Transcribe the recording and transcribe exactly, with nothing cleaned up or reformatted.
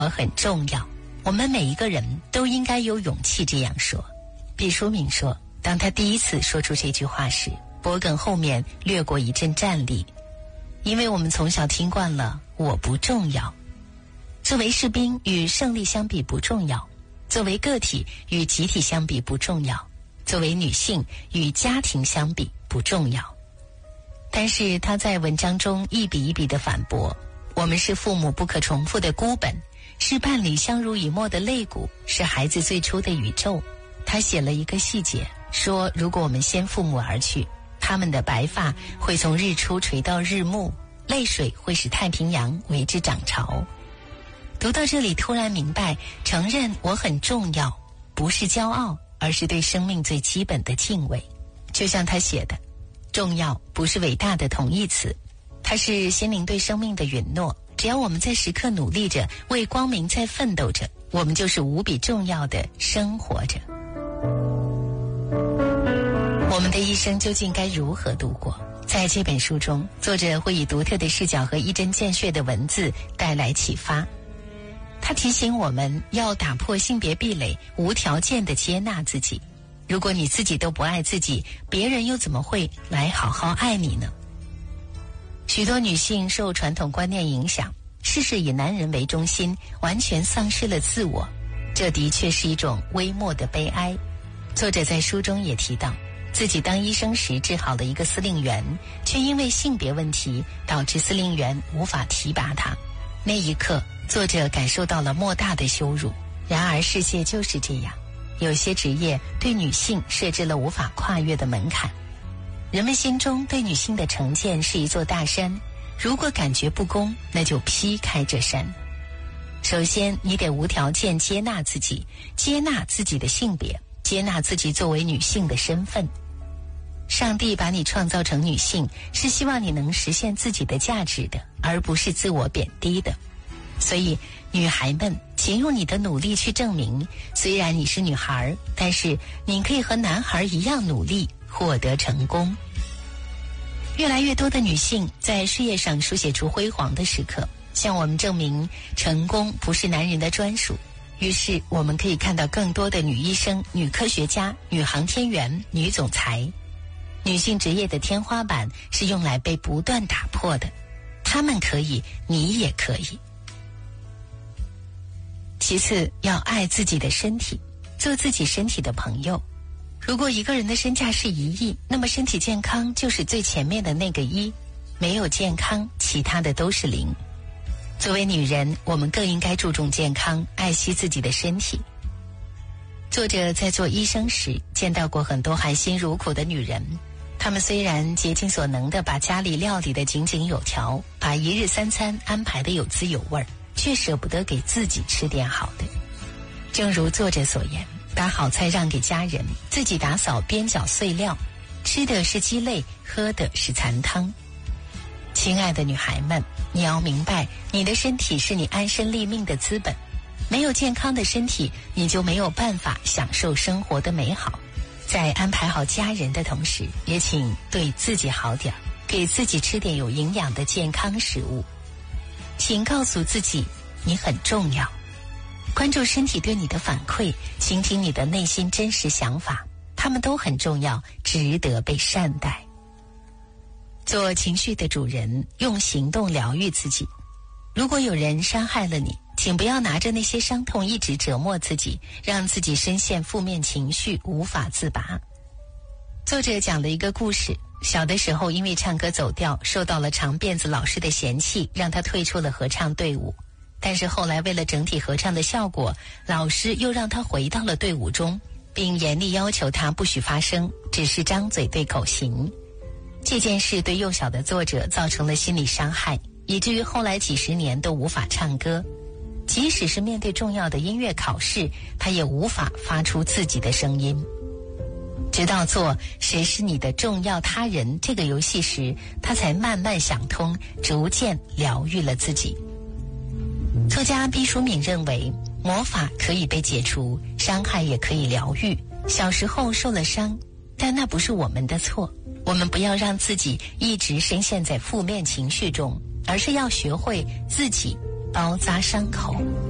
我很重要。我们每一个人都应该有勇气这样说。毕淑敏说，当他第一次说出这句话时，脖梗后面掠过一阵战栗，因为我们从小听惯了我不重要。作为士兵与胜利相比不重要，作为个体与集体相比不重要，作为女性与家庭相比不重要。但是他在文章中一笔一笔地反驳，我们是父母不可重复的孤本，是伴侣相濡以沫的肋骨，是孩子最初的宇宙。他写了一个细节，说如果我们先父母而去，他们的白发会从日出垂到日暮，泪水会使太平洋为之涨潮。读到这里，突然明白，承认我很重要，不是骄傲，而是对生命最基本的敬畏。就像他写的，重要不是伟大的同义词，它是心灵对生命的允诺。只要我们在时刻努力着，为光明在奋斗着，我们就是无比重要的生活着。我们的一生究竟该如何度过？在这本书中，作者会以独特的视角和一针见血的文字带来启发。他提醒我们要打破性别壁垒，无条件地接纳自己。如果你自己都不爱自己，别人又怎么会来好好爱你呢？许多女性受传统观念影响，事事以男人为中心，完全丧失了自我，这的确是一种微末的悲哀。作者在书中也提到，自己当医生时治好了一个司令员，却因为性别问题导致司令员无法提拔他。那一刻，作者感受到了莫大的羞辱。然而世界就是这样，有些职业对女性设置了无法跨越的门槛。人们心中对女性的成见是一座大山，如果感觉不公，那就劈开这山。首先，你得无条件接纳自己，接纳自己的性别，接纳自己作为女性的身份。上帝把你创造成女性，是希望你能实现自己的价值的，而不是自我贬低的。所以，女孩们，请用你的努力去证明，虽然你是女孩，但是你可以和男孩一样努力，获得成功。越来越多的女性在事业上书写出辉煌的时刻，向我们证明成功不是男人的专属。于是我们可以看到更多的女医生、女科学家、女航天员、女总裁。女性职业的天花板是用来被不断打破的，她们可以，你也可以。其次，要爱自己的身体，做自己身体的朋友。如果一个人的身价是一亿，那么身体健康就是最前面的那个一，没有健康，其他的都是零。作为女人，我们更应该注重健康，爱惜自己的身体。作者在做医生时见到过很多含辛茹苦的女人，她们虽然竭尽所能地把家里料理得井井有条，把一日三餐安排得有滋有味，却舍不得给自己吃点好的。正如作者所言，把好菜让给家人，自己打扫边角碎料，吃的是鸡肋，喝的是残汤。亲爱的女孩们，你要明白，你的身体是你安身立命的资本，没有健康的身体，你就没有办法享受生活的美好。在安排好家人的同时，也请对自己好点，给自己吃点有营养的健康食物。请告诉自己，你很重要。关注身体对你的反馈，倾听你的内心真实想法，它们都很重要，值得被善待。做情绪的主人，用行动疗愈自己。如果有人伤害了你，请不要拿着那些伤痛一直折磨自己，让自己深陷负面情绪无法自拔。作者讲了一个故事，小的时候因为唱歌走调，受到了长辫子老师的嫌弃，让他退出了合唱队伍。但是后来为了整体合唱的效果，老师又让他回到了队伍中，并严厉要求他不许发声，只是张嘴对口型。这件事对幼小的作者造成了心理伤害，以至于后来几十年都无法唱歌。即使是面对重要的音乐考试，他也无法发出自己的声音。直到做谁是你的重要他人这个游戏时，他才慢慢想通，逐渐疗愈了自己。作家毕淑敏认为，魔法可以被解除，伤害也可以疗愈。小时候受了伤，但那不是我们的错。我们不要让自己一直深陷在负面情绪中，而是要学会自己包扎伤口。